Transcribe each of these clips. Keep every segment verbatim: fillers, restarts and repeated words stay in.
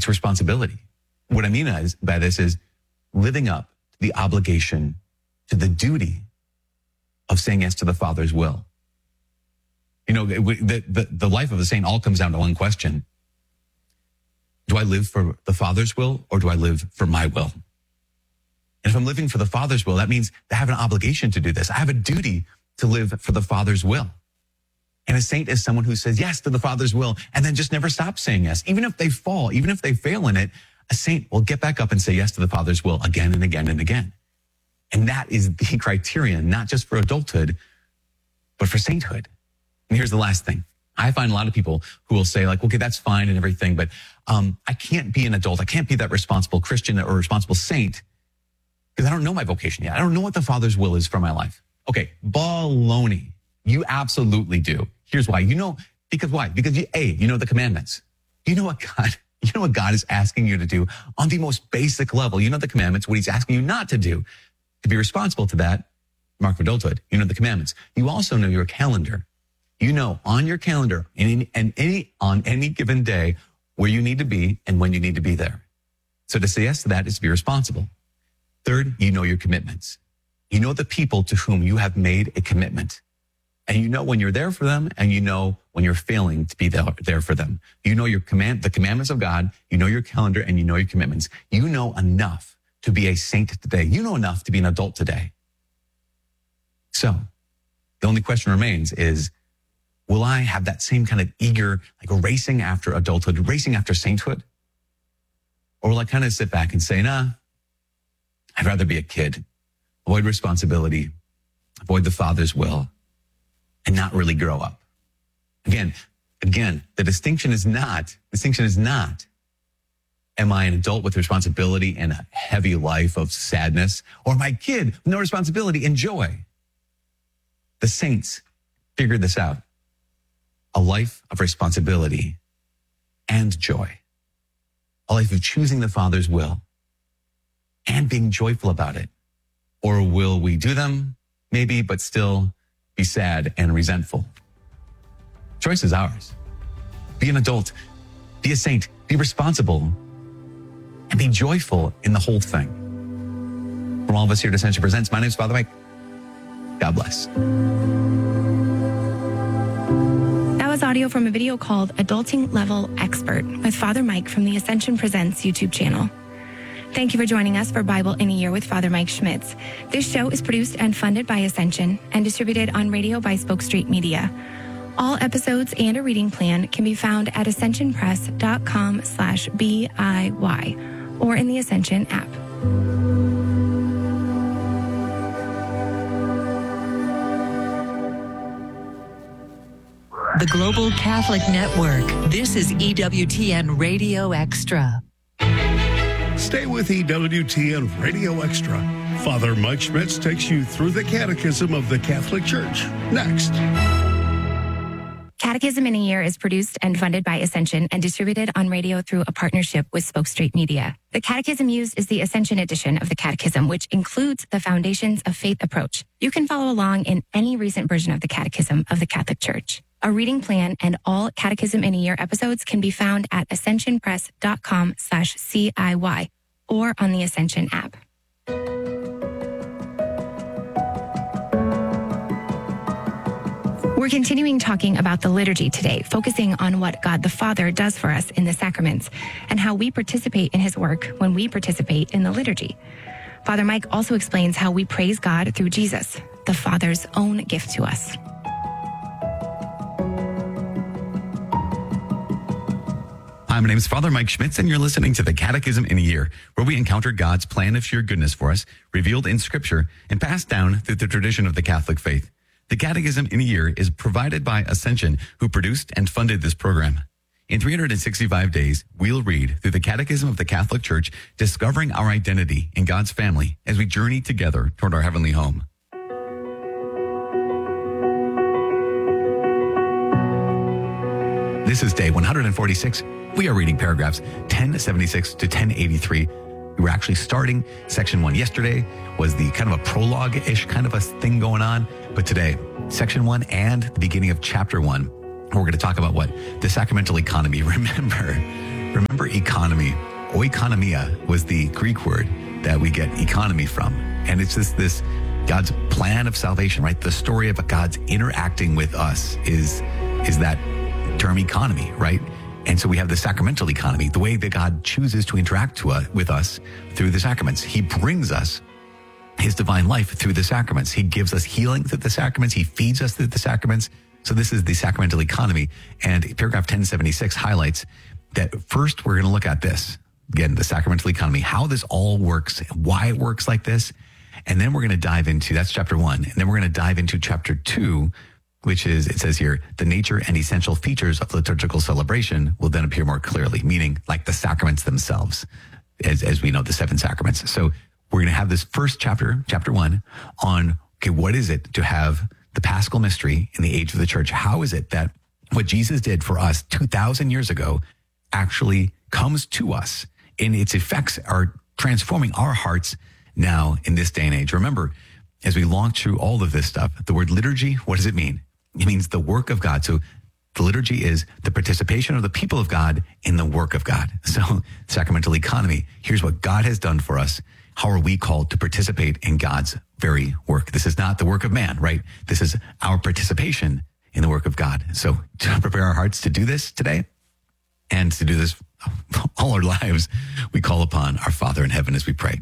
It's responsibility. What I mean is, by this is living up to the obligation, to the duty of saying yes to the Father's will. You know, the, the, the life of a saint all comes down to one question. Do I live for the Father's will or do I live for my will? And if I'm living for the Father's will, that means I have an obligation to do this. I have a duty to live for the Father's will. And a saint is someone who says yes to the Father's will and then just never stops saying yes. Even if they fall, even if they fail in it, a saint will get back up and say yes to the Father's will again and again and again. And that is the criterion, not just for adulthood, but for sainthood. And here's the last thing. I find a lot of people who will say like, okay, that's fine and everything, but um, I can't be an adult. I can't be that responsible Christian or responsible saint because I don't know my vocation yet. I don't know what the Father's will is for my life. Okay, baloney. You absolutely do. Here's why. You know, because why? Because you, A, you know the commandments. You know what God, you know what God is asking you to do on the most basic level. You know the commandments, what he's asking you not to do. To be responsible to that, mark of adulthood. You know the commandments. You also know your calendar. You know on your calendar and any, any, on any given day where you need to be and when you need to be there. So to say yes to that is to be responsible. Third, you know your commitments. You know the people to whom you have made a commitment. And you know when you're there for them and you know when you're failing to be there, there for them. You know your command, the commandments of God, you know your calendar and you know your commitments. You know enough to be a saint today. You know enough to be an adult today. So the only question remains is, will I have that same kind of eager, like racing after adulthood, racing after sainthood? Or will I kind of sit back and say, nah, I'd rather be a kid, avoid responsibility, avoid the Father's will, and not really grow up? Again, again, the distinction is not, distinction is not, am I an adult with responsibility and a heavy life of sadness, or am I a kid with no responsibility and joy? The saints figured this out. A life of responsibility and joy. A life of choosing the Father's will and being joyful about it. Or will we do them? Maybe, but still be sad and resentful. Choice is ours. Be an adult, be a saint, be responsible, and be joyful in the whole thing. From all of us here at Ascension Presents, my name is Father Mike. God bless. That was audio from a video called Adulting Level Expert with Father Mike from the Ascension Presents YouTube channel. Thank you for joining us for Bible in a Year with Father Mike Schmitz. This show is produced and funded by Ascension and distributed on radio by Spoke Street Media. All episodes and a reading plan can be found at ascensionpress.com slash BIY or in the Ascension app. The Global Catholic Network. This is E W T N Radio Extra. Stay with E W T N Radio Extra. Father Mike Schmitz takes you through the Catechism of the Catholic Church. Next. Catechism in a Year is produced and funded by Ascension and distributed on radio through a partnership with Spoke Street Media. The catechism used is the Ascension edition of the Catechism, which includes the Foundations of Faith approach. You can follow along in any recent version of the Catechism of the Catholic Church. A reading plan and all Catechism in a Year episodes can be found at ascensionpress.com slash CIY or on the Ascension app. We're continuing talking about the liturgy today, focusing on what God the Father does for us in the sacraments and how we participate in his work when we participate in the liturgy. Father Mike also explains how we praise God through Jesus, the Father's own gift to us. Hi, my name is Father Mike Schmitz, and you're listening to the Catechism in a Year, where we encounter God's plan of sheer goodness for us, revealed in Scripture and passed down through the tradition of the Catholic faith. The Catechism in a Year is provided by Ascension, who produced and funded this program. In three hundred sixty-five days, we'll read through the Catechism of the Catholic Church, discovering our identity in God's family as we journey together toward our heavenly home. This is day one hundred forty-six. We are reading paragraphs ten seventy-six to ten eighty-three. We were actually starting section one. Yesterday was the kind of a prologue-ish kind of a thing going on. But today, section one and the beginning of chapter one, we're going to talk about what? The sacramental economy. Remember, remember economy, oikonomia, was the Greek word that we get economy from. And it's just this God's plan of salvation, right? The story of God's interacting with us is, is that term economy, right? And so we have the sacramental economy, the way that God chooses to interact to, uh, with us through the sacraments. He brings us his divine life through the sacraments. He gives us healing through the sacraments. He feeds us through the sacraments. So this is the sacramental economy. And paragraph ten seventy-six highlights that first we're going to look at this. Again, the sacramental economy, how this all works, why it works like this. And then we're going to dive into, that's chapter one. And then we're going to dive into chapter two, which is, it says here, the nature and essential features of liturgical celebration will then appear more clearly, meaning like the sacraments themselves, as, as we know, the seven sacraments. So we're going to have this first chapter, chapter one, on, okay, what is it to have the Paschal mystery in the age of the church? How is it that what Jesus did for us two thousand years ago actually comes to us, and its effects are transforming our hearts now in this day and age? Remember, as we launch through all of this stuff, the word liturgy, what does it mean? It means the work of God. So the liturgy is the participation of the people of God in the work of God. So sacramental economy, here's what God has done for us. How are we called to participate in God's very work? This is not the work of man, right? This is our participation in the work of God. So to prepare our hearts to do this today and to do this all our lives, we call upon our Father in heaven as we pray.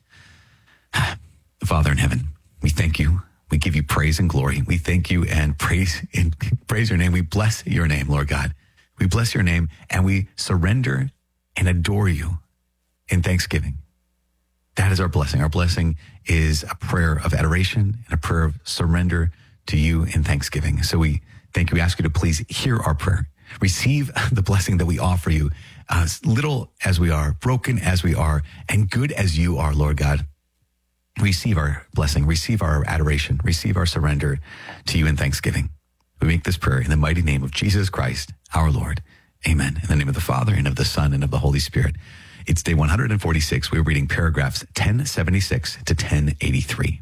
Father in heaven, we thank you. We give you praise and glory. We thank you and praise and praise your name. We bless your name, Lord God. We bless your name and we surrender and adore you in thanksgiving. That is our blessing. Our blessing is a prayer of adoration and a prayer of surrender to you in thanksgiving. So we thank you. We ask you to please hear our prayer. Receive the blessing that we offer you, as little as we are, broken as we are, and good as you are, Lord God. Receive our blessing, receive our adoration, receive our surrender to you in thanksgiving. We make this prayer in the mighty name of Jesus Christ, our Lord. Amen. In the name of the Father, and of the Son, and of the Holy Spirit. It's day one hundred forty-six. We're reading paragraphs ten seventy-six to ten eighty-three.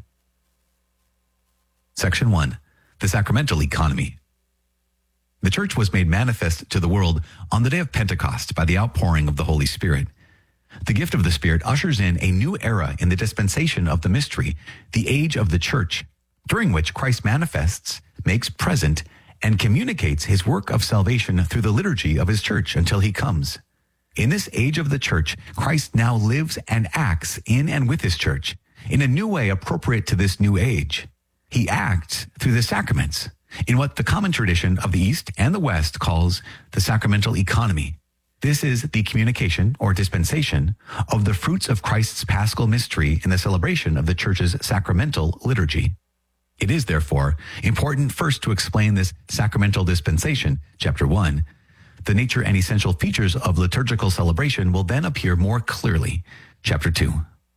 Section one, the sacramental economy. The church was made manifest to the world on the day of Pentecost by the outpouring of the Holy Spirit. The gift of the Spirit ushers in a new era in the dispensation of the mystery, the age of the church, during which Christ manifests, makes present, and communicates his work of salvation through the liturgy of his church until he comes. In this age of the church, Christ now lives and acts in and with his church in a new way appropriate to this new age. He acts through the sacraments in what the common tradition of the East and the West calls the sacramental economy. This is the communication or dispensation of the fruits of Christ's Paschal mystery in the celebration of the church's sacramental liturgy. It is, therefore, important first to explain this sacramental dispensation, chapter one. The nature and essential features of liturgical celebration will then appear more clearly, chapter two.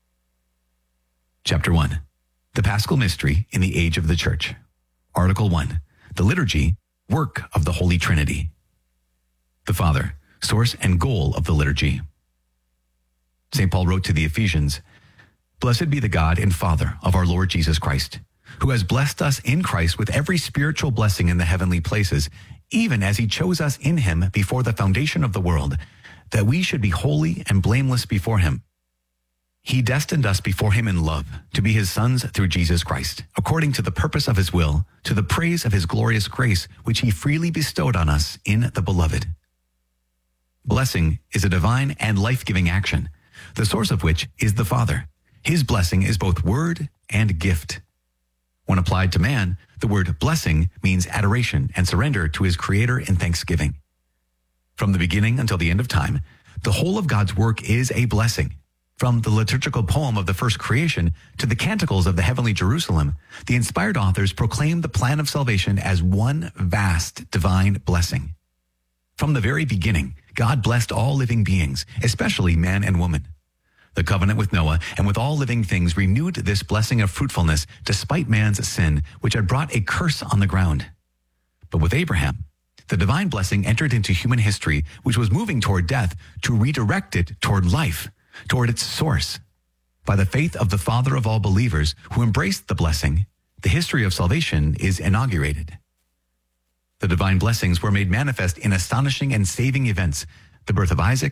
Chapter one, the Paschal mystery in the age of the church. Article one, the liturgy, work of the Holy Trinity. The Father, source and goal of the liturgy. Saint Paul wrote to the Ephesians, "Blessed be the God and Father of our Lord Jesus Christ, who has blessed us in Christ with every spiritual blessing in the heavenly places, even as he chose us in him before the foundation of the world, that we should be holy and blameless before him. He destined us before him in love to be his sons through Jesus Christ, according to the purpose of his will, to the praise of his glorious grace, which he freely bestowed on us in the Beloved." Blessing is a divine and life-giving action, the source of which is the Father. His blessing is both word and gift. When applied to man, the word blessing means adoration and surrender to his Creator in thanksgiving. From the beginning until the end of time, the whole of God's work is a blessing. From the liturgical poem of the first creation to the canticles of the heavenly Jerusalem, the inspired authors proclaim the plan of salvation as one vast divine blessing. From the very beginning, God blessed all living beings, especially man and woman. The covenant with Noah and with all living things renewed this blessing of fruitfulness despite man's sin, which had brought a curse on the ground. But with Abraham, the divine blessing entered into human history, which was moving toward death, to redirect it toward life, toward its source. By the faith of the Father of all believers who embraced the blessing, the history of salvation is inaugurated. The divine blessings were made manifest in astonishing and saving events: the birth of Isaac,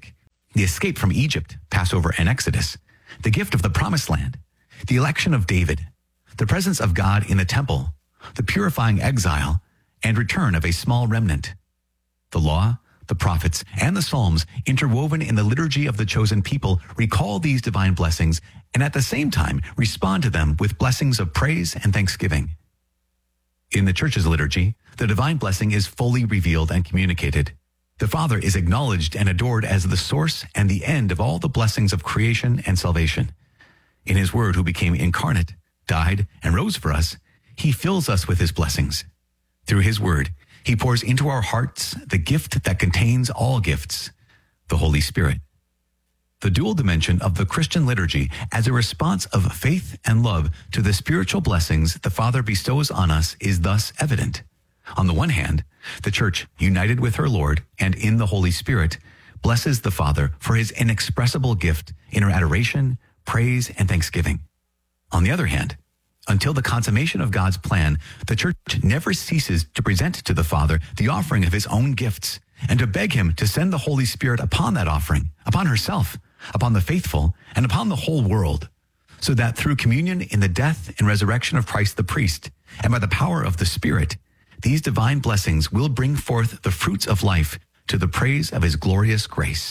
the escape from Egypt, Passover and Exodus, the gift of the promised land, the election of David, the presence of God in the temple, the purifying exile, and return of a small remnant. The law, the prophets, and the Psalms, interwoven in the liturgy of the chosen people, recall these divine blessings and at the same time respond to them with blessings of praise and thanksgiving. In the church's liturgy, the divine blessing is fully revealed and communicated. The Father is acknowledged and adored as the source and the end of all the blessings of creation and salvation. In his Word, who became incarnate, died, and rose for us, he fills us with his blessings. Through his Word, he pours into our hearts the gift that contains all gifts, the Holy Spirit. The dual dimension of the Christian liturgy as a response of faith and love to the spiritual blessings the Father bestows on us is thus evident. On the one hand, the Church, united with her Lord and in the Holy Spirit, blesses the Father for his inexpressible gift in her adoration, praise, and thanksgiving. On the other hand, until the consummation of God's plan, the Church never ceases to present to the Father the offering of his own gifts and to beg him to send the Holy Spirit upon that offering, upon herself, upon the faithful, and upon the whole world, so that through communion in the death and resurrection of Christ the priest, and by the power of the Spirit, these divine blessings will bring forth the fruits of life to the praise of his glorious grace.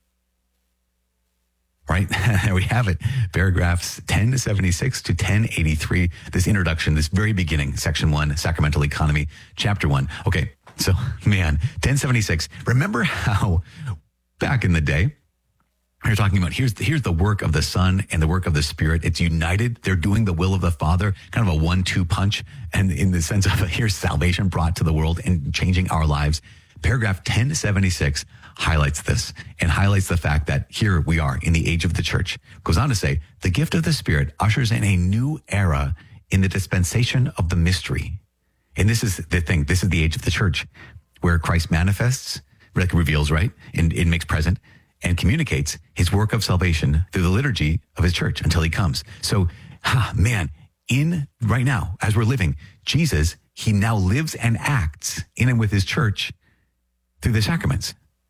Right? There we have it. Paragraphs ten seventy-six to ten eighty-three. This introduction, this very beginning, section one, sacramental economy, chapter one. Okay. So, man, ten seventy-six. Remember how back in the day, you're talking about here's, here's the work of the Son and the work of the Spirit. It's united. They're doing the will of the Father, kind of a one two punch. And in the sense of here's salvation brought to the world and changing our lives. Paragraph ten seventy-six highlights this and highlights the fact that here we are in the age of the church. Goes on to say, the gift of the Spirit ushers in a new era in the dispensation of the mystery. And this is the thing. This is the age of the church where Christ manifests, like reveals, right? And it makes present and communicates his work of salvation through the liturgy of his church until he comes. So, ah, man, in right now, as we're living, Jesus, he now lives and acts in and with his church through the sacraments.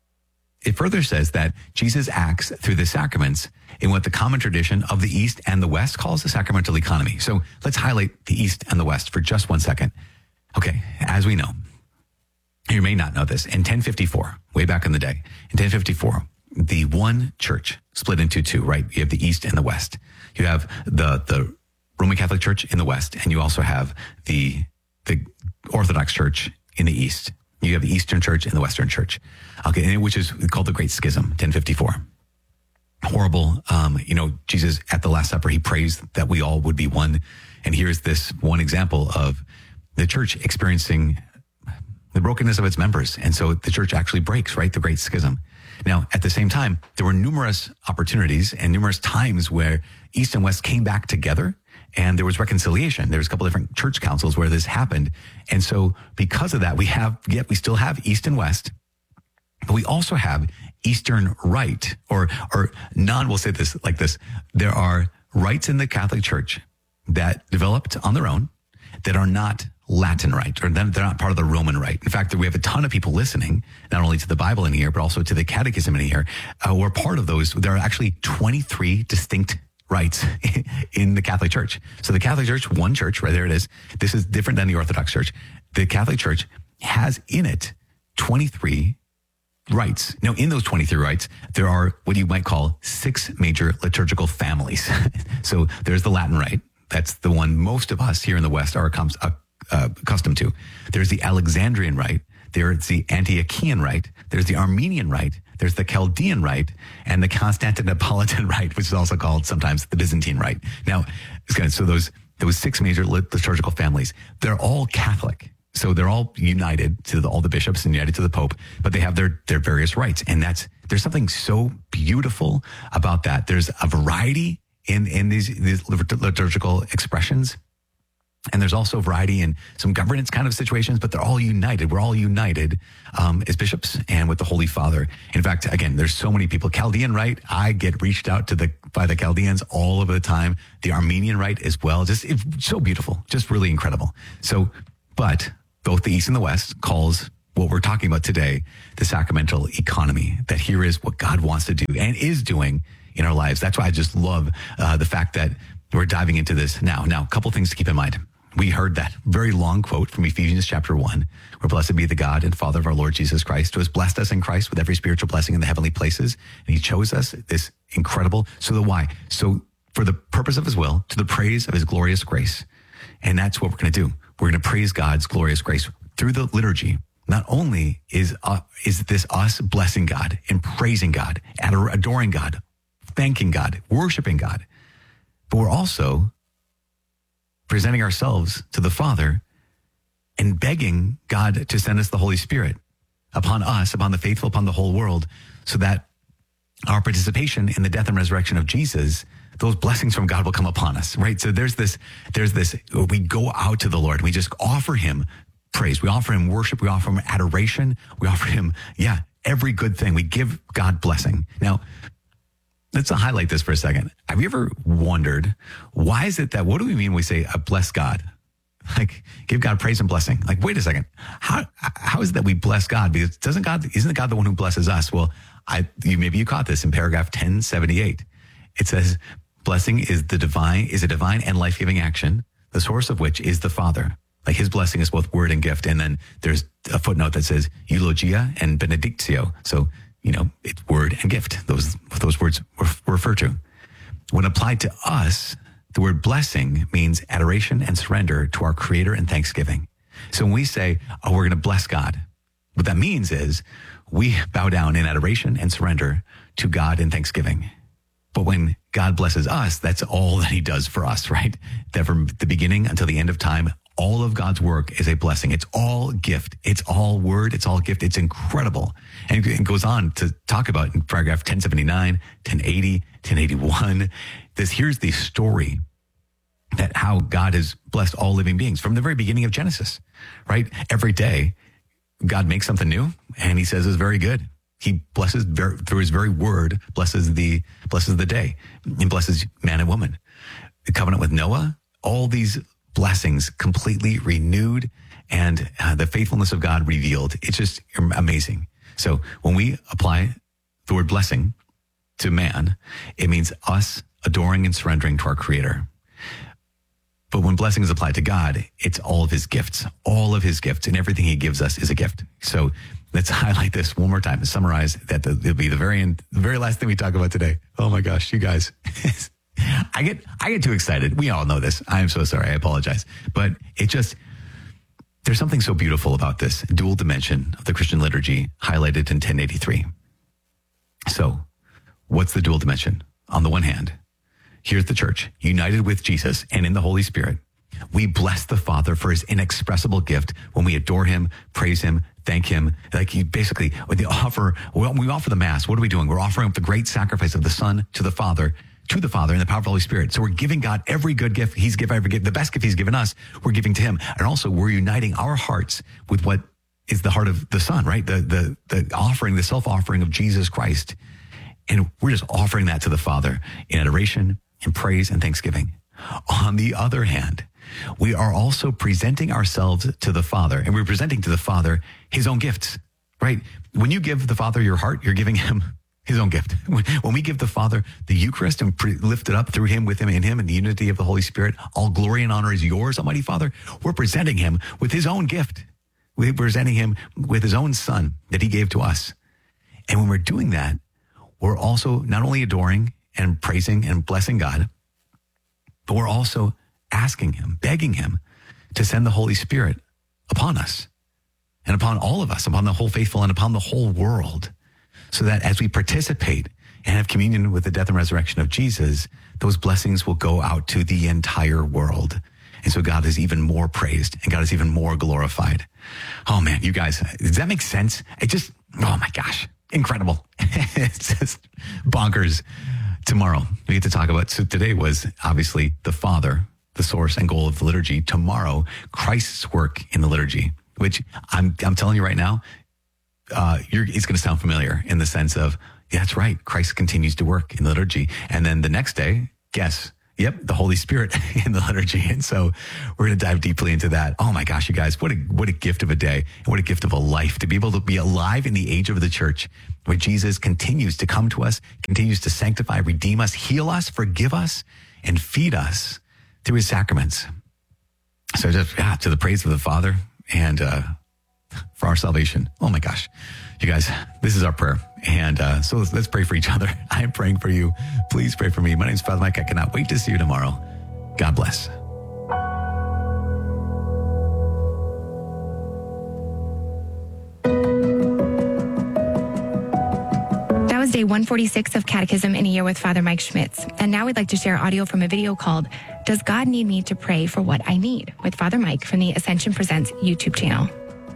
It further says that Jesus acts through the sacraments in what the common tradition of the East and the West calls the sacramental economy. So let's highlight the East and the West for just one second. Okay, as we know, you may not know this, in ten fifty-four, way back in the day, in ten fifty-four, the one church split into two, right? You have the East and the West. You have the the Roman Catholic Church in the West, and you also have the the Orthodox Church in the East. You have the Eastern Church and the Western Church, okay, which is called the Great Schism, ten fifty-four. Horrible. Um, you know, Jesus at the Last Supper, he prays that we all would be one. And here's this one example of the church experiencing the brokenness of its members. And so the church actually breaks, right? The Great Schism. Now, at the same time, there were numerous opportunities and numerous times where East and West came back together and there was reconciliation. There was a couple of different church councils where this happened. And so because of that, we have, yet we still have East and West, but we also have Eastern Rite or, or non, we'll say this like this. There are rites in the Catholic Church that developed on their own that are not Latin Rite, or they're not part of the Roman Rite. In fact, we have a ton of people listening, not only to the Bible in here, but also to the Catechism in here. Uh, we're part of those. There are actually twenty-three distinct rites in the Catholic Church. So the Catholic Church, one church, right there it is. This is different than the Orthodox Church. The Catholic Church has in it twenty-three rites. Now, in those twenty-three rites, there are what you might call six major liturgical families. So there's the Latin Rite. That's the one most of us here in the West are uh, accustomed to. There's the Alexandrian Rite. There's the Antiochian Rite. There's the Armenian Rite. There's the Chaldean Rite and the Constantinopolitan Rite, which is also called sometimes the Byzantine Rite. Now, so those those six major liturgical families, they're all Catholic. So they're all united to the, all the bishops and united to the Pope, but they have their their various rites. And that's there's something so beautiful about that. There's a variety in in these these liturgical expressions. And there's also variety in some governance kind of situations, but they're all united. We're all united um, as bishops and with the Holy Father. In fact, again, there's so many people. Chaldean Rite, I get reached out to the by the Chaldeans all of the time. The Armenian Rite as well. Just it's so beautiful, just really incredible. So, but both the East and the West calls what we're talking about today, the sacramental economy, that here is what God wants to do and is doing in our lives. That's why I just love uh, the fact that we're diving into this now. Now, a couple things to keep in mind. We heard that very long quote from Ephesians chapter one, where blessed be the God and Father of our Lord Jesus Christ, who has blessed us in Christ with every spiritual blessing in the heavenly places. And he chose us this incredible. So the why? So for the purpose of his will, to the praise of his glorious grace. And that's what we're going to do. We're going to praise God's glorious grace through the liturgy. Not only is uh, is this us blessing God and praising God, ador- adoring God, thanking God, worshiping God, but we're also presenting ourselves to the Father and begging God to send us the Holy Spirit upon us, upon the faithful, upon the whole world, so that our participation in the death and resurrection of Jesus, those blessings from God will come upon us, right? So there's this, there's this, we go out to the Lord, we just offer him praise, we offer him worship, we offer him adoration, we offer him, yeah, every good thing. We give God blessing. Now, let's highlight this for a second. Have you ever wondered, why is it that, what do we mean when we say, uh, bless God? Like, give God praise and blessing. Like, wait a second. How, how is it that we bless God? Because doesn't God, isn't God the one who blesses us? Well, I, you, maybe you caught this in paragraph ten seventy-eight. It says, blessing is the divine, is a divine and life-giving action, the source of which is the Father. Like his blessing is both word and gift. And then there's a footnote that says eulogia and benedictio. So, you know, it's word and gift. Those, those words refer to. When applied to us, the word blessing means adoration and surrender to our Creator and thanksgiving. So when we say, oh, we're going to bless God, what that means is we bow down in adoration and surrender to God in thanksgiving. But when God blesses us, that's all that he does for us, right? That from the beginning until the end of time, all of God's work is a blessing. It's all gift. It's all word. It's all gift. It's incredible. And it goes on to talk about in paragraph ten seventy-nine, ten eighty, ten eighty-one. This, here's the story that how God has blessed all living beings from the very beginning of Genesis, right? Every day, God makes something new and he says it's very good. He blesses very, through his very word, blesses the, blesses the day and blesses man and woman. The covenant with Noah, all these blessings completely renewed and uh, the faithfulness of God revealed. It's just amazing. So when we apply the word blessing to man, it means us adoring and surrendering to our Creator. But when blessing is applied to God, it's all of his gifts, all of his gifts, and everything he gives us is a gift. So let's highlight this one more time and summarize that. It'll be the very end, the very last thing we talk about today. Oh my gosh, you guys. I get, I get too excited. We all know this. I'm so sorry. I apologize. But it just, there's something so beautiful about this dual dimension of the Christian liturgy highlighted in ten eighty-three. So what's the dual dimension? On the one hand, here's the church united with Jesus and in the Holy Spirit. We bless the Father for his inexpressible gift when we adore him, praise him, thank him. Like he basically, when they offer, when we offer the Mass, what are we doing? We're offering up the great sacrifice of the Son to the Father, to the Father in the power of the Holy Spirit. So we're giving God every good gift he's given, every gift, the best gift he's given us, we're giving to him. And also we're uniting our hearts with what is the heart of the Son, right? The, the, the offering, the self-offering of Jesus Christ. And we're just offering that to the Father in adoration and praise and thanksgiving. On the other hand, we are also presenting ourselves to the Father, and we're presenting to the Father his own gifts, right? When you give the Father your heart, you're giving him his own gift. When we give the Father the Eucharist and pre- lift it up through him, with him, in him, and the unity of the Holy Spirit, all glory and honor is yours, Almighty Father. We're presenting him with his own gift. We're presenting him with his own Son that he gave to us. And when we're doing that, we're also not only adoring and praising and blessing God, but we're also asking him, begging him to send the Holy Spirit upon us and upon all of us, upon the whole faithful and upon the whole world, so that as we participate and have communion with the death and resurrection of Jesus, those blessings will go out to the entire world. And so God is even more praised and God is even more glorified. Oh man, you guys, does that make sense? It just, oh my gosh, incredible. It's just bonkers. Tomorrow, we get to talk about, so today was obviously the Father, the source and goal of the liturgy. Tomorrow, Christ's work in the liturgy, which I'm I'm telling you right now, uh, you're, it's going to sound familiar in the sense of, yeah, that's right, Christ continues to work in the liturgy. And then the next day, guess, Yep, the Holy Spirit in the liturgy. And so we're going to dive deeply into that. Oh my gosh, you guys, what a what a gift of a day. And what a gift of a life to be able to be alive in the age of the church where Jesus continues to come to us, continues to sanctify, redeem us, heal us, forgive us, and feed us through his sacraments. So just yeah, to the praise of the Father and uh, for our salvation. Oh my gosh. You guys, this is our prayer. And uh, so let's, let's pray for each other. I am praying for you. Please pray for me. My name is Father Mike. I cannot wait to see you tomorrow. God bless. That was day one forty-six of Catechism in a Year with Father Mike Schmitz. And now we'd like to share audio from a video called Does God Need Me to Pray for What I Need? With Father Mike from the Ascension Presents YouTube channel.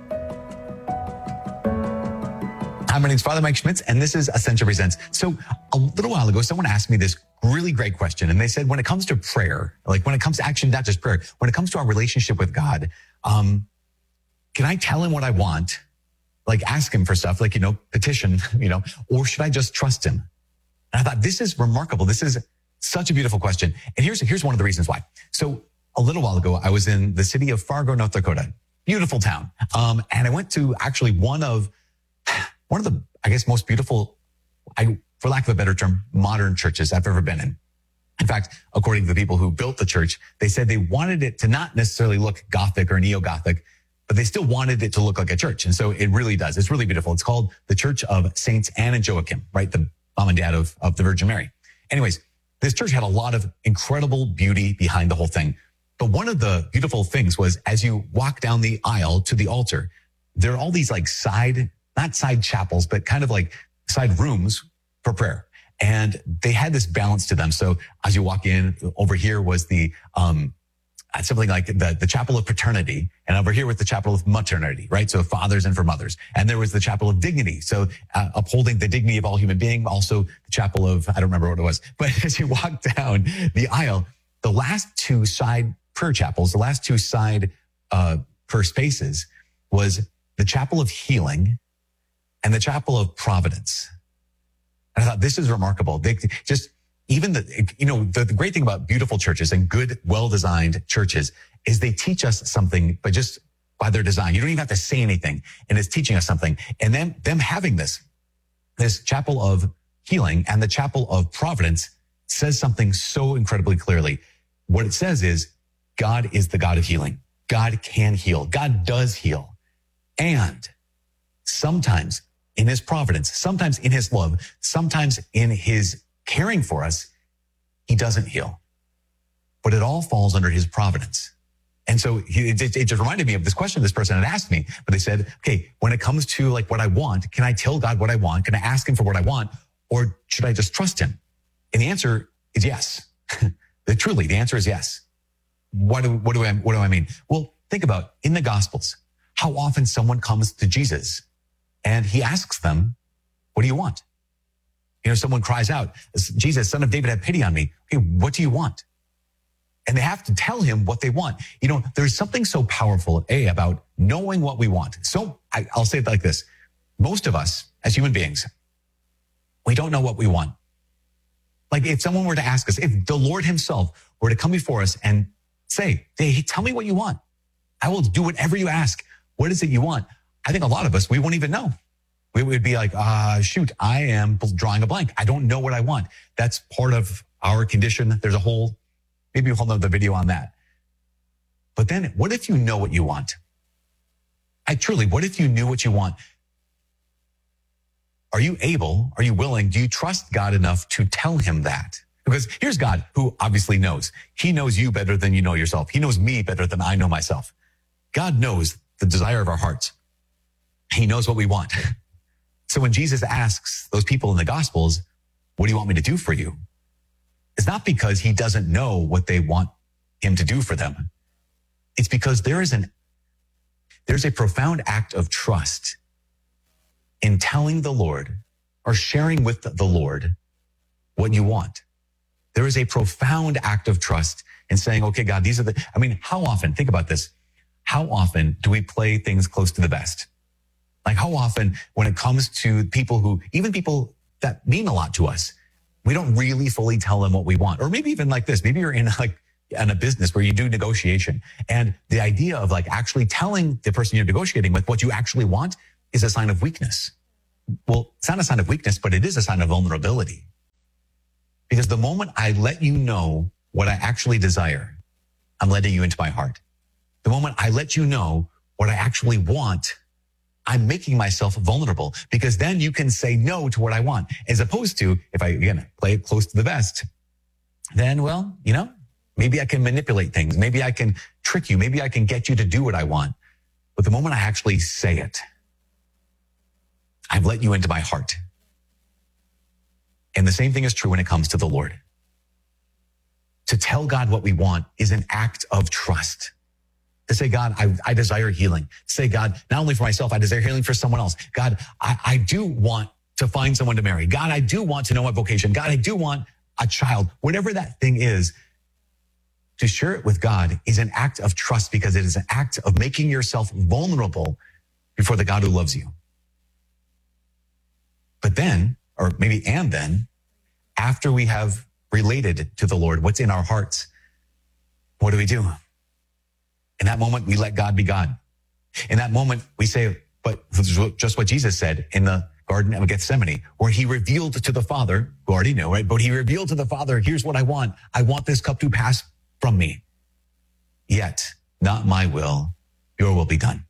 Hi, my name is Father Mike Schmitz, and this is Ascension Presents. So a little while ago, someone asked me this really great question, and they said, when it comes to prayer, like when it comes to action, not just prayer, when it comes to our relationship with God, um, can I tell him what I want? Like ask him for stuff, like, you know, petition, you know, or should I just trust him? And I thought, this is remarkable. This is such a beautiful question. And here's, here's one of the reasons why. So a little while ago, I was in the city of Fargo, North Dakota, beautiful town. Um, and I went to actually one of, one of the, I guess, most beautiful, I, for lack of a better term, modern churches I've ever been in. In fact, according to the people who built the church, they said they wanted it to not necessarily look Gothic or neo-Gothic, but they still wanted it to look like a church. And so it really does. It's really beautiful. It's called the Church of Saints Anne and Joachim, right? The mom and dad of, of the Virgin Mary. Anyways, this church had a lot of incredible beauty behind the whole thing. But one of the beautiful things was as you walk down the aisle to the altar, there are all these like side not side chapels, but kind of like side rooms for prayer. And they had this balance to them. So as you walk in, over here was the, um, something like the, the chapel of paternity. And over here was the chapel of maternity, right? So fathers and for mothers. And there was the chapel of dignity. So uh, upholding the dignity of all human beings. Also the chapel of, I don't remember what it was, but as you walk down the aisle, the last two side prayer chapels, the last two side, uh, prayer spaces was the chapel of healing and the chapel of providence. And I thought, this is remarkable. They just, even the, you know, the, the great thing about beautiful churches and good, well-designed churches is they teach us something, but just by their design. You don't even have to say anything, and it's teaching us something. And then them having this, this chapel of healing and the chapel of providence says something so incredibly clearly. What it says is God is the God of healing. God can heal. God does heal. And sometimes in his providence, sometimes in his love, sometimes in his caring for us, he doesn't heal. But it all falls under his providence. And so he, it, it just reminded me of this question this person had asked me. But they said, okay, when it comes to like what I want, can I tell God what I want? Can I ask him for what I want? Or should I just trust him? And the answer is yes. the, truly, the answer is yes. What do, what do I, what do I mean? Well, think about in the Gospels, how often someone comes to Jesus and he asks them, what do you want? You know, someone cries out, Jesus, Son of David, have pity on me. Okay, what do you want? And they have to tell him what they want. You know, there's something so powerful, A, about knowing what we want. So I, I'll say it like this. Most of us as human beings, we don't know what we want. Like if someone were to ask us, if the Lord himself were to come before us and say, hey, tell me what you want. I will do whatever you ask. What is it you want? I think a lot of us, we won't even know. We would be like, uh, shoot, I am drawing a blank. I don't know what I want. That's part of our condition. There's a whole, maybe we'll have the video on that. But then what if you know what you want? I truly, what if you knew what you want? Are you able, are you willing, do you trust God enough to tell him that? Because here's God who obviously knows. He knows you better than you know yourself. He knows me better than I know myself. God knows the desire of our hearts. He knows what we want. So when Jesus asks those people in the Gospels, what do you want me to do for you? It's not because he doesn't know what they want him to do for them. It's because there is an, there's a profound act of trust in telling the Lord or sharing with the Lord what you want. There is a profound act of trust in saying, okay, God, these are the, I mean, how often, think about this. How often do we play things close to the vest? Like how often when it comes to people who, even people that mean a lot to us, we don't really fully tell them what we want. Or maybe even like this, maybe you're in like in a business where you do negotiation, and the idea of like actually telling the person you're negotiating with what you actually want is a sign of weakness. Well, it's not a sign of weakness, but it is a sign of vulnerability. Because the moment I let you know what I actually desire, I'm letting you into my heart. The moment I let you know what I actually want, I'm making myself vulnerable, because then you can say no to what I want. As opposed to, if I, again, play it close to the vest, then, well, you know, maybe I can manipulate things. Maybe I can trick you. Maybe I can get you to do what I want. But the moment I actually say it, I've let you into my heart. And the same thing is true when it comes to the Lord. To tell God what we want is an act of trust. To say, God, I, I desire healing. To say, God, not only for myself, I desire healing for someone else. God, I, I do want to find someone to marry. God, I do want to know my vocation. God, I do want a child. Whatever that thing is, to share it with God is an act of trust, because it is an act of making yourself vulnerable before the God who loves you. But then, or maybe and then, after we have related to the Lord, what's in our hearts, what do we do? In that moment, we let God be God. In that moment, we say, but just what Jesus said in the Garden of Gethsemane, where he revealed to the Father, who already knew, right? But he revealed to the Father, here's what I want. I want this cup to pass from me. Yet, not my will, your will be done.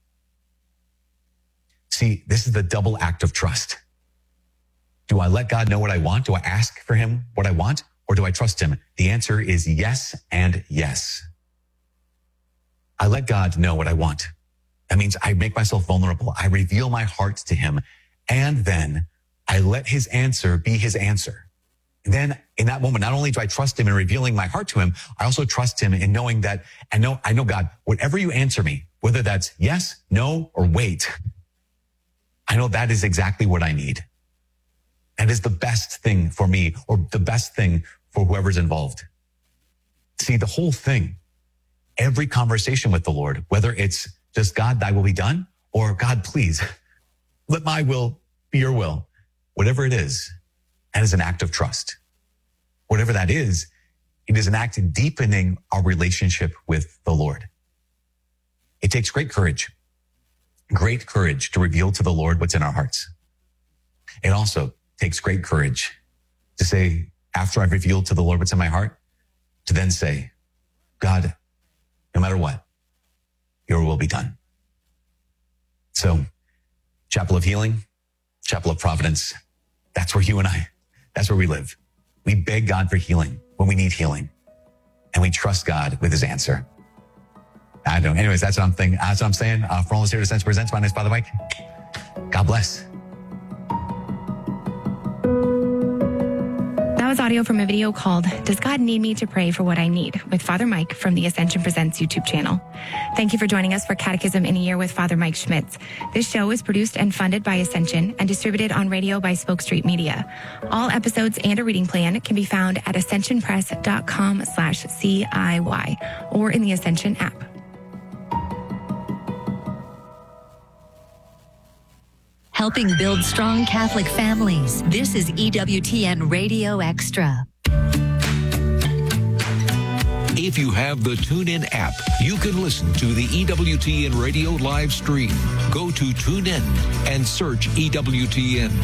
See, this is the double act of trust. Do I let God know what I want? Do I ask for him what I want? Or do I trust him? The answer is yes and yes. I let God know what I want. That means I make myself vulnerable. I reveal my heart to him. And then I let his answer be his answer. And then in that moment, not only do I trust him in revealing my heart to him, I also trust him in knowing that I know, I know God, whatever you answer me, whether that's yes, no, or wait, I know that is exactly what I need. That is the best thing for me, or the best thing for whoever's involved. See, the whole thing, every conversation with the Lord, whether it's just God, thy will be done, or God, please, let my will be your will, whatever it is, that is an act of trust. Whatever that is, it is an act of deepening our relationship with the Lord. It takes great courage, great courage to reveal to the Lord what's in our hearts. It also takes great courage to say, after I've revealed to the Lord what's in my heart, to then say, God, no matter what, your will be done. So, Chapel of Healing, Chapel of Providence, that's where you and I, that's where we live. We beg God for healing when we need healing, and we trust God with his answer. I don't. Anyways, that's what I'm thinking. That's what I'm saying. Uh, for all those here to Sense Presents, my name is Father Mike. God bless. That was audio from a video called Does God Need Me to Pray for What I Need? With Father Mike from the Ascension Presents YouTube channel. Thank you for joining us for Catechism in a Year with Father Mike Schmitz. This show is produced and funded by Ascension and distributed on radio by Spoke Street Media. All episodes and a reading plan can be found at ascensionpress.com slash CIY or in the Ascension app. Helping build strong Catholic families. This is E W T N Radio Extra. If you have the TuneIn app, you can listen to the E W T N Radio live stream. Go to TuneIn and search E W T N.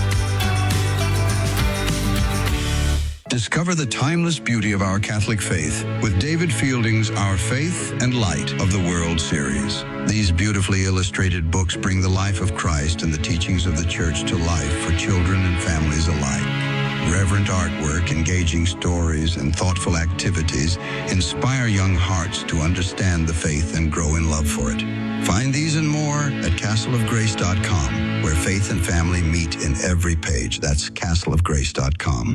Discover the timeless beauty of our Catholic faith with David Fielding's Our Faith and Light of the World series. These beautifully illustrated books bring the life of Christ and the teachings of the Church to life for children and families alike. Reverent artwork, engaging stories, and thoughtful activities inspire young hearts to understand the faith and grow in love for it. Find these and more at castle of grace dot com, where faith and family meet in every page. That's castle of grace dot com.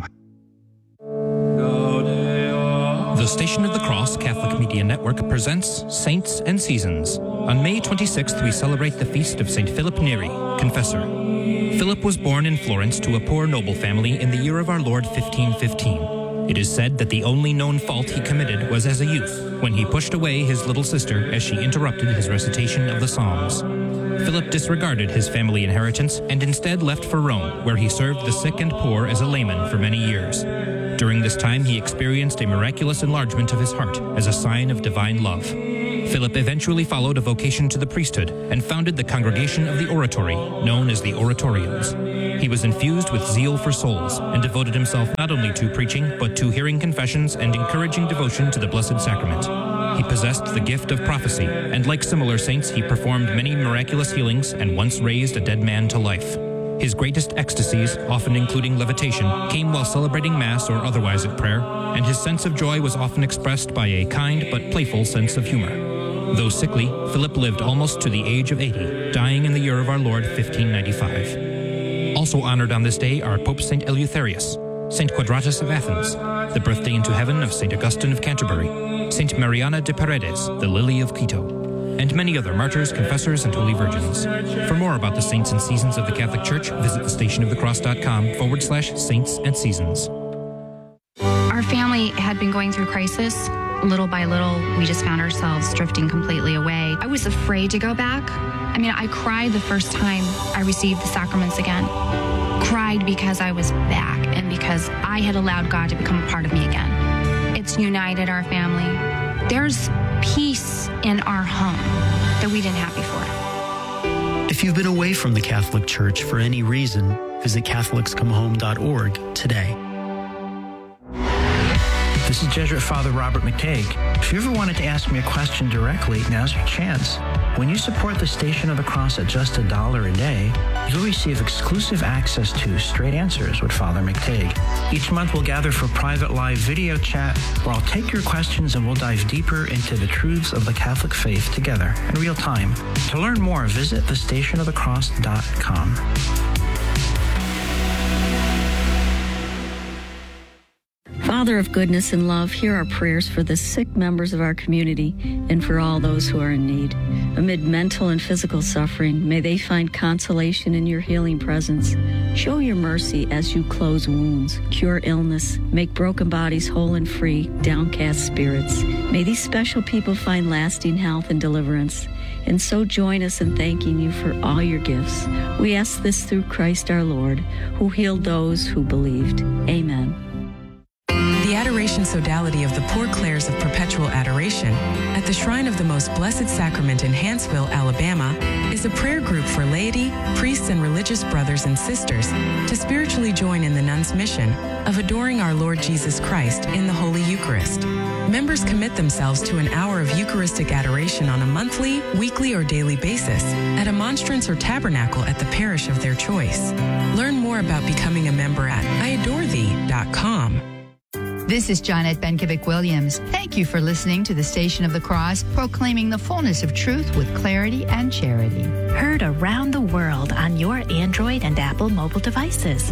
The Station of the Cross Catholic Media Network presents Saints and Seasons. On May twenty-sixth, we celebrate the feast of Saint Philip Neri, Confessor. Philip was born in Florence to a poor noble family in the year of our Lord fifteen fifteen. It is said that the only known fault he committed was as a youth, when he pushed away his little sister as she interrupted his recitation of the Psalms. Philip disregarded his family inheritance and instead left for Rome, where he served the sick and poor as a layman for many years. During this time, he experienced a miraculous enlargement of his heart as a sign of divine love. Philip eventually followed a vocation to the priesthood and founded the Congregation of the Oratory, known as the Oratorians. He was infused with zeal for souls and devoted himself not only to preaching, but to hearing confessions and encouraging devotion to the Blessed Sacrament. He possessed the gift of prophecy, and like similar saints, he performed many miraculous healings and once raised a dead man to life. His greatest ecstasies, often including levitation, came while celebrating Mass or otherwise at prayer, and his sense of joy was often expressed by a kind but playful sense of humor. Though sickly, Philip lived almost to the age of eighty, dying in the year of our Lord fifteen ninety-five. Also honored on this day are Pope Saint Eleutherius, Saint Quadratus of Athens, the birthday into heaven of Saint Augustine of Canterbury, Saint Mariana de Paredes, the Lily of Quito, and many other martyrs, confessors, and holy virgins. For more about the saints and seasons of the Catholic Church, visit thestationofthecross.com forward slash saints and seasons. Our family had been going through crisis. Little by little, we just found ourselves drifting completely away. I was afraid to go back. I mean, I cried the first time I received the sacraments again. Cried because I was back and because I had allowed God to become a part of me again. It's united our family. There's peace in our home that we didn't have before. If you've been away from the Catholic Church for any reason, visit Catholics Come Home dot org today. This is Jesuit Father Robert McTague. If you ever wanted to ask me a question directly, now's your chance. When you support the Station of the Cross at just a dollar a day, you'll receive exclusive access to Straight Answers with Father McTague. Each month we'll gather for private live video chat where I'll take your questions and we'll dive deeper into the truths of the Catholic faith together in real time. To learn more, visit the station of the cross dot com. Father of goodness and love, hear our prayers for the sick members of our community and for all those who are in need. Amid mental and physical suffering, may they find consolation in your healing presence. Show your mercy as you close wounds, cure illness, make broken bodies whole and free, downcast spirits. May these special people find lasting health and deliverance. And so join us in thanking you for all your gifts. We ask this through Christ our Lord, who healed those who believed. Amen. The Adoration Sodality of the Poor Clares of Perpetual Adoration at the Shrine of the Most Blessed Sacrament in Hanceville, Alabama, is a prayer group for laity, priests, and religious brothers and sisters to spiritually join in the nuns' mission of adoring our Lord Jesus Christ in the Holy Eucharist. Members commit themselves to an hour of Eucharistic adoration on a monthly, weekly, or daily basis at a monstrance or tabernacle at the parish of their choice. Learn more about becoming a member at I adore thee dot com. This is Janet Benkovic-Williams. Thank you for listening to the Station of the Cross, proclaiming the fullness of truth with clarity and charity. Heard around the world on your Android and Apple mobile devices.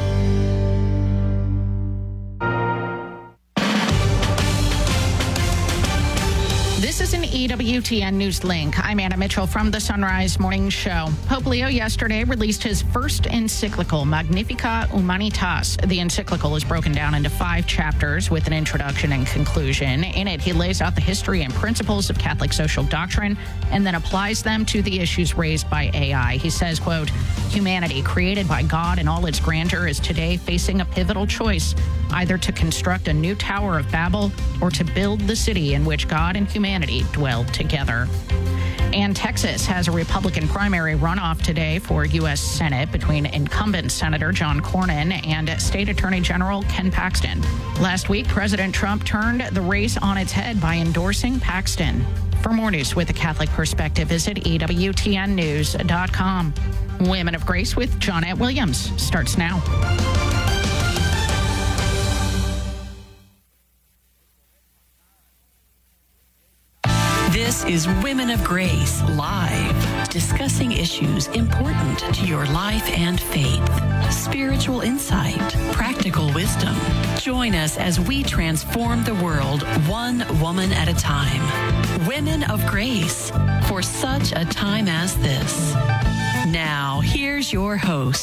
This is an E W T N News Link. I'm Anna Mitchell from the Sunrise Morning Show. Pope Leo yesterday released his first encyclical, Magnificat Humanitas. The encyclical is broken down into five chapters with an introduction and conclusion. In it, he lays out the history and principles of Catholic social doctrine and then applies them to the issues raised by A I. He says, quote, humanity, created by God in all its grandeur, is today facing a pivotal choice, either to construct a new Tower of Babel or to build the city in which God and humanity dwell together. And Texas has a Republican primary runoff today for U S Senate between incumbent Senator John Cornyn and State Attorney General Ken Paxton. Last week, President Trump turned the race on its head by endorsing Paxton. For more news with a Catholic perspective, visit E W T N news dot com. Women of Grace with Johnette Williams starts now. This is Women of Grace Live, discussing issues important to your life and faith, spiritual insight, practical wisdom. Join us as we transform the world one woman at a time. Women of Grace, for such a time as this. Now, here's your host,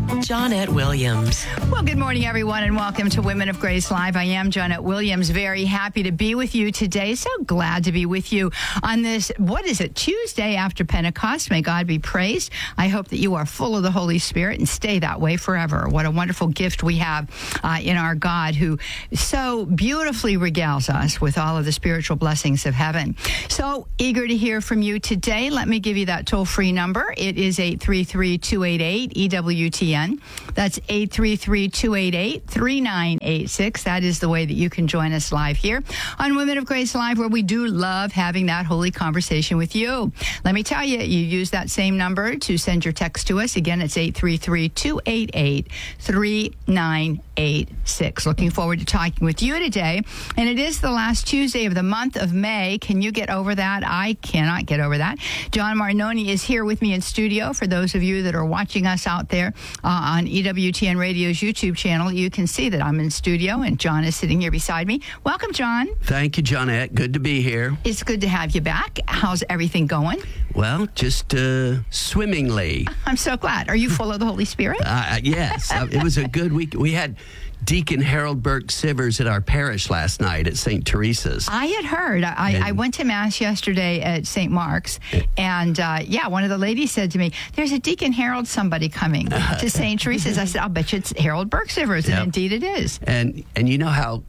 Johnette Williams. Well, good morning, everyone, and welcome to Women of Grace Live. I am Johnette Williams. Very happy to be with you today. So glad to be with you on this, what is it, Tuesday after Pentecost. May God be praised. I hope that you are full of the Holy Spirit and stay that way forever. What a wonderful gift we have uh, in our God, who so beautifully regales us with all of the spiritual blessings of heaven. So eager to hear from you today. Let me give you that toll-free number. It is eight three three, two eight eight, E W T N. That's eight three three, two eight eight, three nine eight six. That is the way that you can join us live here on Women of Grace Live, where we do love having that holy conversation with you. Let me tell you, you use that same number to send your text to us. Again, it's eight three three, two eight eight, three nine eight six. Looking forward to talking with you today. And it is the last Tuesday of the month of May. Can you get over that? I cannot get over that. John Marnoni is here with me in studio. For those of you that are watching us out there uh, on E W T N Radio's YouTube channel, you can see that I'm in studio and John is sitting here beside me. Welcome, John. Thank you, Johnette. Good to be here. It's good to have you back. How's everything going? Well, just uh, swimmingly. I'm so glad. Are you full of the Holy Spirit? Uh, yes. uh, it was a good week. We had Deacon Harold Burke Sivers at our parish last night at Saint Teresa's. I had heard. I, And- I went to Mass yesterday at Saint Mark's, and uh, yeah, one of the ladies said to me, there's a Deacon Harold somebody coming to Saint Teresa's. I said, I'll bet you it's Harold Burke Sivers, Yep. and indeed it is. And and you know how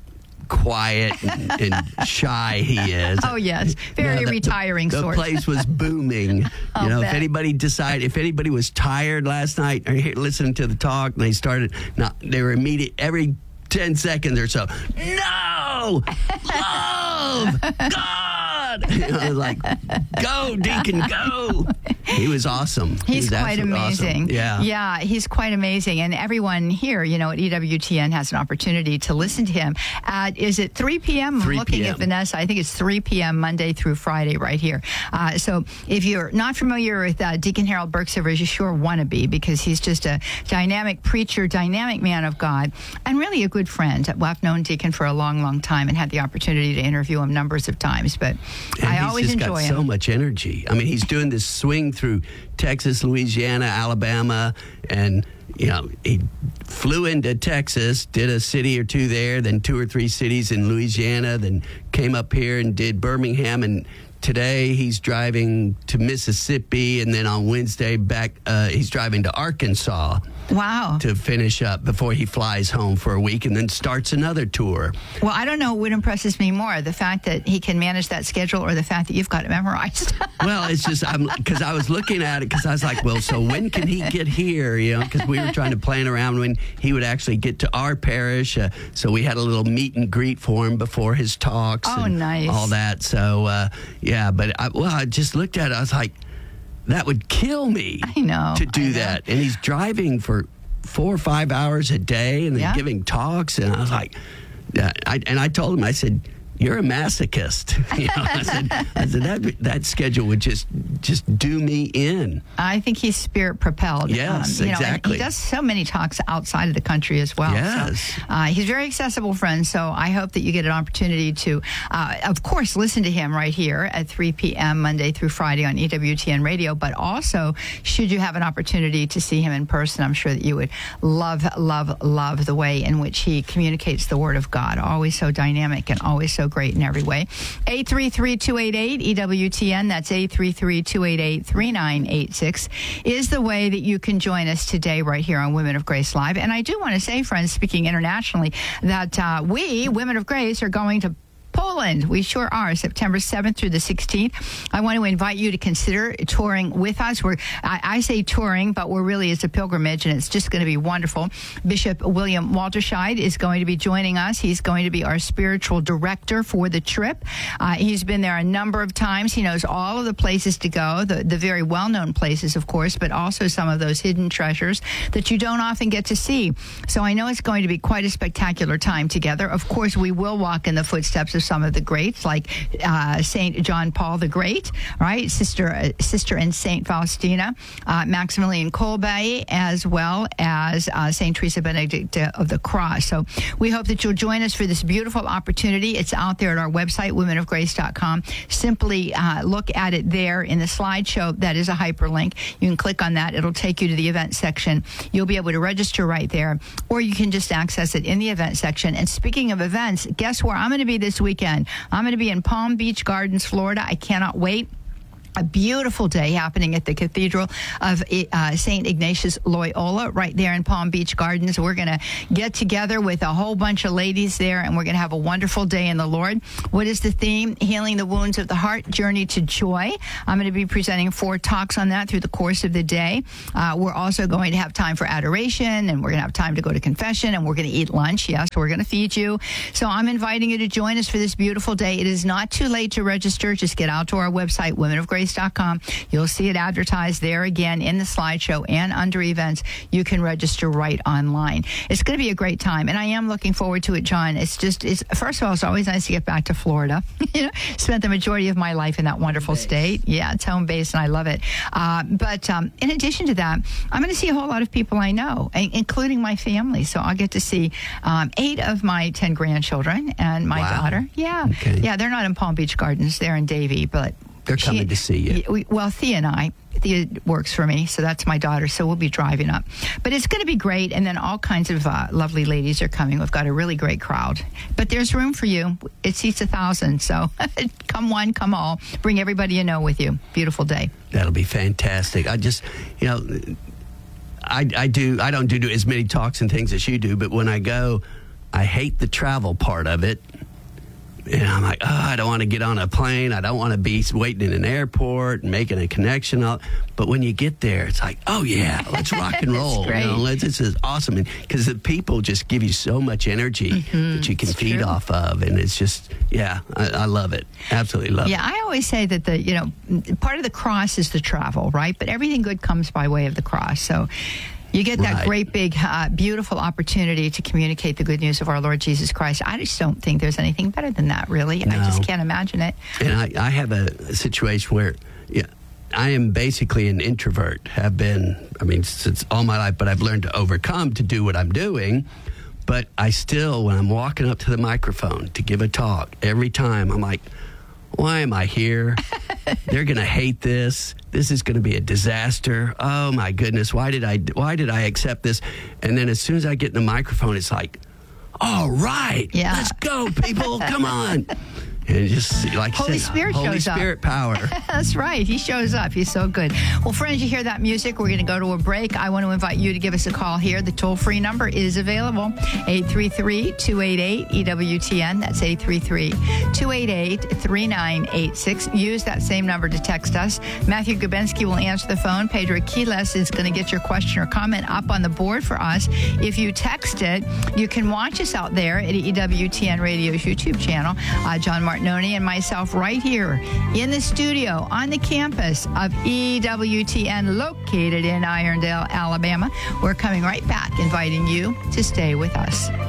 quiet and, and shy he is. Oh, yes. Very You know, the- retiring the, sort. The place was booming. I'll you know, bet. if anybody decided, if anybody was tired last night or here listening to the talk, and they started, no, they were immediate every ten seconds or so. No, love, God. You know, like, go, Deacon, go. He was awesome. He He's was quite absolutely awesome. amazing. Yeah. Yeah, he's quite amazing. And everyone here, you know, at E W T N has an opportunity to listen to him at, is it three p.m.? I'm three looking p.m. at Vanessa. I think it's three p.m. Monday through Friday right here. Uh, so if you're not familiar with uh, Deacon Harold Burke Sivers, you sure want to be, because he's just a dynamic preacher, dynamic man of God, and really a good friend. Well, I've known Deacon for a long, long time and had the opportunity to interview him numbers of times, but And I he's always just enjoy got him. so much energy. I mean, he's doing this swing through Texas, Louisiana, Alabama, and you know, he flew into Texas, did a city or two there, then two or three cities in Louisiana, then came up here and did Birmingham, and today he's driving to Mississippi, and then on Wednesday back, uh, he's driving to Arkansas. Wow. To finish up before he flies home for a week and then starts another tour. Well, I don't know what impresses me more, the fact that he can manage that schedule or the fact that you've got it memorized. Well, it's just, I'm because I was looking at it because I was like, well, so when can he get here? You know, because we were trying to plan around when he would actually get to our parish. Uh, so we had a little meet and greet for him before his talks. Oh, and nice. all that. So, uh, yeah, but I, well, I just looked at it. I was like, that would kill me. I know. To do that. And he's driving for four or five hours a day and then Yeah. giving talks. And I was like, yeah, I, and I told him, I said, you're a masochist. You know, I said, I said that that schedule would just just do me in. I think he's spirit propelled. Yes, you know, and exactly. he does so many talks outside of the country as well. Yes. So, uh, he's very accessible, friends. So I hope that you get an opportunity to, uh, of course, listen to him right here at three p.m. Monday through Friday on E W T N Radio. But also, should you have an opportunity to see him in person, I'm sure that you would love, love, love the way in which he communicates the Word of God. Always so dynamic and always so great in every way. eight three three, two eight eight, E W T N. That's eight three three, two eight eight, three nine eight six is the way that you can join us today right here on Women of Grace Live. And I do want to say, friends, speaking internationally, that uh, we, Women of Grace, are going to Poland. We sure are. September seventh through the sixteenth. I want to invite you to consider touring with us. We're, I, I say touring, but we're really, it's a pilgrimage, and it's just going to be wonderful. Bishop William Walterscheid is going to be joining us. He's going to be our spiritual director for the trip. Uh, he's been there a number of times. He knows all of the places to go, the, the very well-known places, of course, but also some of those hidden treasures that you don't often get to see. So I know it's going to be quite a spectacular time together. Of course, we will walk in the footsteps of some of of the greats like uh, Saint John Paul the Great, right? Sister, uh, Sister and Saint Faustina, uh, Maximilian Kolbe, as well as uh, Saint Teresa Benedict of the Cross. So we hope that you'll join us for this beautiful opportunity. It's out there at our website, women of grace dot com. Simply uh, look at it there in the slideshow. That is a hyperlink. You can click on that. It'll take you to the event section. You'll be able to register right there, or you can just access it in the event section. And speaking of events, guess where I'm going to be this weekend? I'm going to be in Palm Beach Gardens, Florida. I cannot wait. A beautiful day happening at the Cathedral of uh, Saint Ignatius Loyola right there in Palm Beach Gardens. We're going to get together with a whole bunch of ladies there, and we're going to have a wonderful day in the Lord. What is the theme? Healing the Wounds of the Heart, Journey to Joy. I'm going to be presenting four talks on that through the course of the day. Uh, we're also going to have time for adoration, and we're going to have time to go to confession, and we're going to eat lunch. Yes, we're going to feed you. So I'm inviting you to join us for this beautiful day. It is not too late to register. Just get out to our website, women of grace dot com. You'll see it advertised there again in the slideshow and under events. You can register right online. It's going to be a great time, and I am looking forward to it, John. It's just, it's first of all, it's always nice to get back to Florida. You know, spent the majority of my life in that wonderful state. Yeah, it's home base, and I love it. Uh, but um, in addition to that, I'm going to see a whole lot of people I know, including my family. So I'll get to see um, eight of my ten grandchildren and my Wow. daughter. Yeah, Okay. yeah, they're not in Palm Beach Gardens. They're in Davie, but They're coming She- to see you. we, well, Thea and I, Thea works for me, so that's my daughter, so we'll be driving up. But it's going to be great, and then all kinds of uh, lovely ladies are coming. We've got a really great crowd. But there's room for you. It seats a thousand, so come one, come all. Bring everybody you know with you. Beautiful day. That'll be fantastic. I just, you know, I, I do, I don't do as many talks and things as you do, but when I go, I hate the travel part of it. And I'm like, oh, I don't want to get on a plane. I don't want to be waiting in an airport and making a connection. But when you get there, it's like, oh, yeah, let's rock and roll. great. You know, let's, this is awesome. Because the people just give you so much energy Mm-hmm. that you can It's feed true. off of. And it's just, yeah, I, I love it. Absolutely love Yeah, it. I always say that the, you know, part of the cross is the travel, right? But everything good comes by way of the cross. So you get that Right. great, big, uh, beautiful opportunity to communicate the good news of our Lord Jesus Christ. I just don't think there's anything better than that, really. I just No. can't imagine it. And I, I have a situation where yeah, I am basically an introvert, have been, I mean, since all my life, but I've learned to overcome to do what I'm doing. But I still, when I'm walking up to the microphone to give a talk, every time I'm like, why am I here? They're going to hate this. This is going to be a disaster. Oh my goodness, why did I why did I accept this? And then as soon as I get in the microphone, it's like, all right, Yeah. let's go, people, come on. And it just like you Holy said, Spirit Holy shows up. Spirit power. That's right. He shows up. He's so good. Well, friends, you hear that music. We're going to go to a break. I want to invite you to give us a call here. The toll-free number is available, eight three three, two eight eight, E W T N. That's eight three three, two eight eight, three nine eight six. Use that same number to text us. Matthew Gabensky will answer the phone. Pedro Quiles is going to get your question or comment up on the board for us. If you text it, you can watch us out there at E W T N Radio's YouTube channel. Uh, John Martinoni and myself right here in the studio on the campus of E W T N located in Irondale, Alabama. We're coming right back, inviting you to stay with us.